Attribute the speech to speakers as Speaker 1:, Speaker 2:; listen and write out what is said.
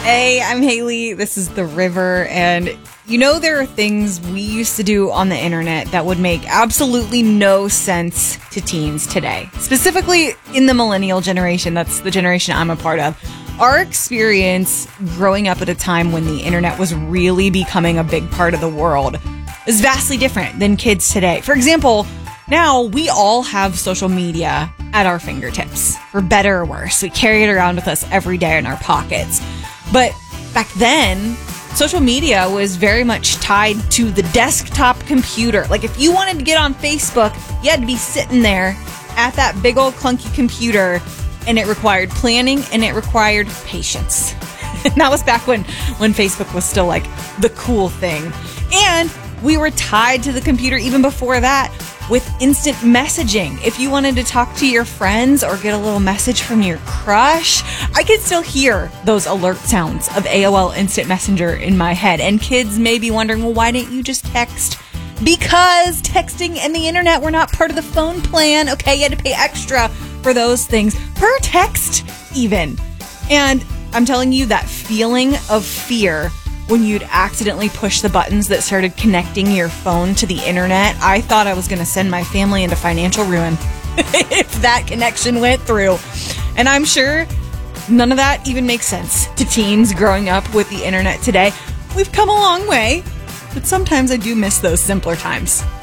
Speaker 1: Hey, I'm Haley. This is The River. And you know, there are things we used to do on the internet that would make absolutely no sense to teens today. Specifically in the millennial generation. That's the generation I'm a part of. Our experience growing up at a time when the internet was really becoming a big part of the world is vastly different than kids today. For example, now we all have social media at our fingertips, for better or worse. We carry it around with us every day in our pockets. But back then, social media was very much tied to the desktop computer. Like if you wanted to get on Facebook, you had to be sitting there at that big old clunky computer, and it required planning and it required patience. And that was back when Facebook was still like the cool thing. And we were tied to the computer even before that with instant messaging. If you wanted to talk to your friends or get a little message from your crush, I can still hear those alert sounds of AOL Instant Messenger in my head. And kids may be wondering, well, why didn't you just text? Because texting and the internet were not part of the phone plan. Okay, you had to pay extra for those things, per text even. And I'm telling you, that feeling of fear when you'd accidentally push the buttons that started connecting your phone to the internet, I thought I was going to send my family into financial ruin if that connection went through. And I'm sure none of that even makes sense to teens growing up with the internet today. We've come a long way, but sometimes I do miss those simpler times.